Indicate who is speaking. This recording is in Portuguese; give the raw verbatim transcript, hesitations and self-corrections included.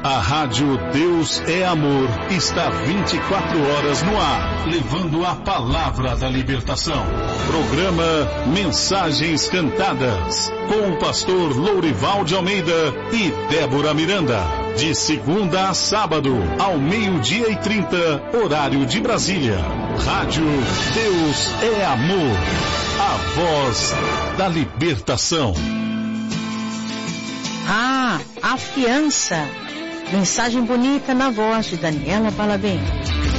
Speaker 1: A Rádio Deus é Amor está vinte e quatro horas no ar, levando a palavra da libertação. Programa Mensagens Cantadas, com o pastor Lourival de Almeida e Débora Miranda. De segunda a sábado, ao meio-dia e trinta, horário de Brasília. Rádio Deus é Amor, a voz da libertação.
Speaker 2: Ah, a fiança. Mensagem bonita na voz de Daniela Balabem.